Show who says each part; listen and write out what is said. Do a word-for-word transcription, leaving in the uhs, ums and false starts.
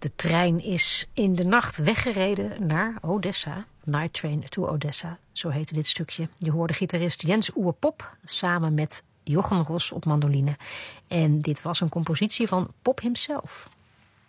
Speaker 1: De trein is in de nacht weggereden naar Odessa. Night Train to Odessa, zo heette dit stukje. Je hoorde gitarist Jens Oerpop samen met Jochen Ros op mandoline. En dit was een compositie van Pop himself.